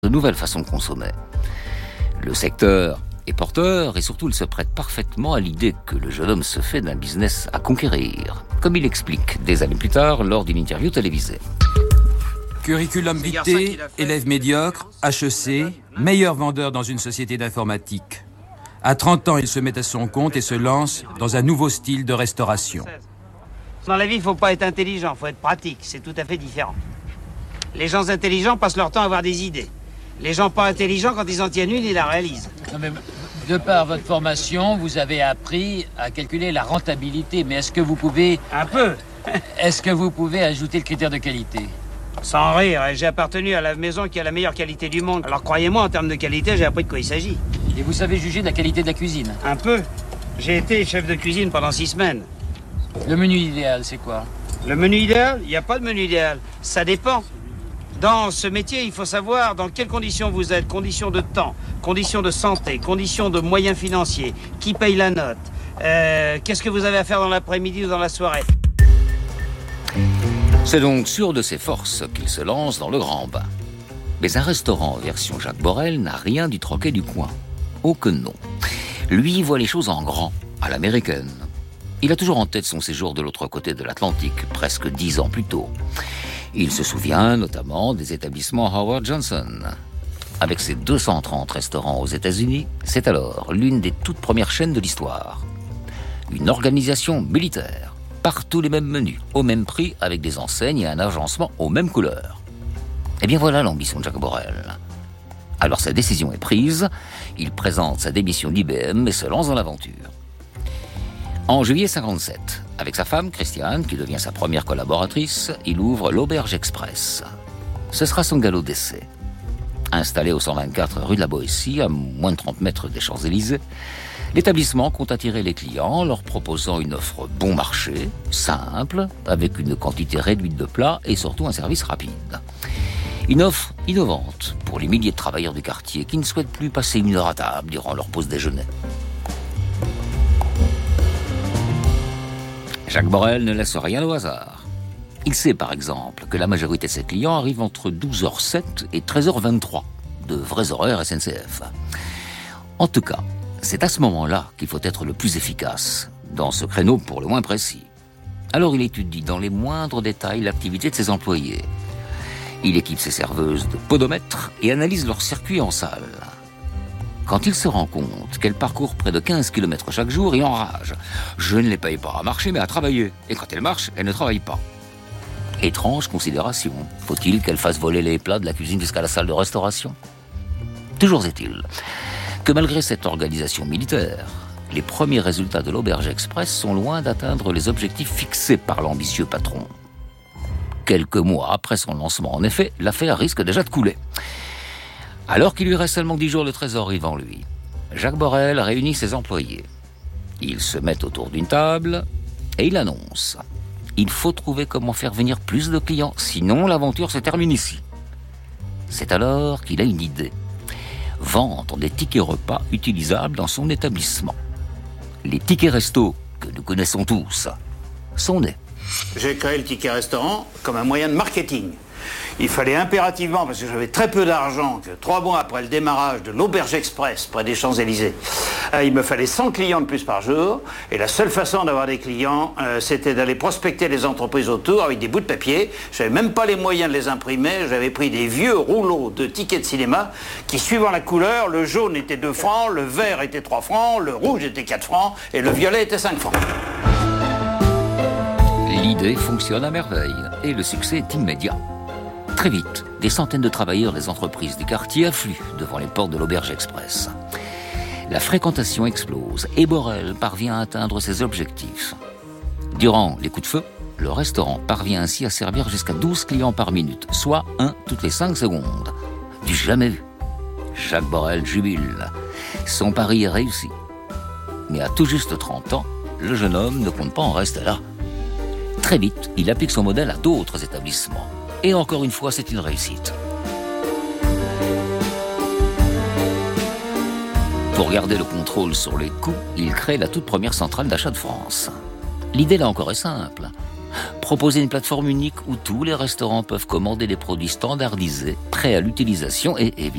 de nouvelles façons de consommer. Le secteur est porteur et surtout il se prête parfaitement à l'idée que le jeune homme se fait d'un business à conquérir, comme il explique des années plus tard lors d'une interview télévisée. Curriculum vitae, élève médiocre, HEC, meilleur vendeur dans une société d'informatique. À 30 ans, il se met à son compte et se lance dans un nouveau style de restauration. Dans la vie, il ne faut pas être intelligent, il faut être pratique, c'est tout à fait différent. Les gens intelligents passent leur temps à avoir des idées. Les gens pas intelligents, quand ils en tiennent une, ils la réalisent. Non mais, de par votre formation, vous avez appris à calculer la rentabilité, mais est-ce que vous pouvez... Un peu. Est-ce que vous pouvez ajouter le critère de qualité? Sans rire, j'ai appartenu à la maison qui a la meilleure qualité du monde. Alors croyez-moi, en termes de qualité, j'ai appris de quoi il s'agit. Et vous savez juger de la qualité de la cuisine? Un peu. J'ai été chef de cuisine pendant 6 semaines. Le menu idéal, c'est quoi? Le menu idéal? Il n'y a pas de menu idéal. Ça dépend. Dans ce métier, il faut savoir dans quelles conditions vous êtes. Conditions de temps, conditions de santé, conditions de moyens financiers. Qui paye la note? Qu'est-ce que vous avez à faire dans l'après-midi ou dans la soirée? C'est donc sûr de ses forces qu'il se lance dans le grand bain. Mais un restaurant version Jacques Borel n'a rien du troquet du coin. Oh que non. Lui voit les choses en grand, à l'américaine. Il a toujours en tête son séjour de l'autre côté de l'Atlantique, presque 10 ans plus tôt. Il se souvient notamment des établissements Howard Johnson. Avec ses 230 restaurants aux États-Unis, c'est alors l'une des toutes premières chaînes de l'histoire. Une organisation militaire, partout les mêmes menus, au même prix, avec des enseignes et un agencement aux mêmes couleurs. Eh bien voilà l'ambition de Jacques Borel. Alors sa décision est prise, il présente sa démission d'IBM et se lance dans l'aventure. En juillet 57, avec sa femme, Christiane, qui devient sa première collaboratrice, il ouvre l'Auberge Express. Ce sera son galop d'essai. Installé au 124 rue de la Boétie, à moins de 30 mètres des Champs-Élysées, l'établissement compte attirer les clients en leur proposant une offre bon marché, simple, avec une quantité réduite de plats et surtout un service rapide. Une offre innovante pour les milliers de travailleurs du quartier qui ne souhaitent plus passer 1 heure à table durant leur pause déjeuner. Jacques Borel ne laisse rien au hasard. Il sait par exemple que la majorité de ses clients arrivent entre 12h07 et 13h23, de vrais horaires SNCF. En tout cas, c'est à ce moment-là qu'il faut être le plus efficace, dans ce créneau pour le moins précis. Alors il étudie dans les moindres détails l'activité de ses employés. Il équipe ses serveuses de podomètres et analyse leur circuit en salle. Quand il se rend compte qu'elle parcourt près de 15 km chaque jour, il enrage. Je ne les paye pas à marcher, mais à travailler. Et quand elle marche, elle ne travaille pas. Étrange considération. Faut-il qu'elle fasse voler les plats de la cuisine jusqu'à la salle de restauration? Toujours est-il que malgré cette organisation militaire, les premiers résultats de l'Auberge Express sont loin d'atteindre les objectifs fixés par l'ambitieux patron. Quelques mois après son lancement, en effet, l'affaire risque déjà de couler. Alors qu'il lui reste seulement 10 jours de trésorerie devant lui, Jacques Borel réunit ses employés. Ils se mettent autour d'une table et il annonce « Il faut trouver comment faire venir plus de clients, sinon l'aventure se termine ici. » C'est alors qu'il a une idée. Vendre des tickets repas utilisables dans son établissement. Les tickets resto, que nous connaissons tous, sont nés. J'ai créé le ticket restaurant comme un moyen de marketing. Il fallait impérativement, parce que j'avais très peu d'argent, que 3 mois après le démarrage de l'Auberge Express, près des Champs-Élysées, il me fallait 100 clients de plus par jour, et la seule façon d'avoir des clients, c'était d'aller prospecter les entreprises autour avec des bouts de papier. Je n'avais même pas les moyens de les imprimer, j'avais pris des vieux rouleaux de tickets de cinéma, qui suivant la couleur, le jaune était 2 francs, le vert était 3 francs, le rouge était 4 francs, et le violet était 5 francs. L'idée fonctionne à merveille, et le succès est immédiat. Très vite, des centaines de travailleurs des entreprises du quartier affluent devant les portes de l'Auberge Express. La fréquentation explose et Borel parvient à atteindre ses objectifs. Durant les coups de feu, le restaurant parvient ainsi à servir jusqu'à 12 clients par minute, soit 1 toutes les 5 secondes. Du jamais vu. Jacques Borel jubile. Son pari est réussi. Mais à tout juste 30 ans, le jeune homme ne compte pas en rester là. Très vite, il applique son modèle à d'autres établissements. Et encore une fois, c'est une réussite. Pour garder le contrôle sur les coûts, il crée la toute première centrale d'achat de France. L'idée, là encore, est simple. Proposer une plateforme unique où tous les restaurants peuvent commander des produits standardisés, prêts à l'utilisation et évidemment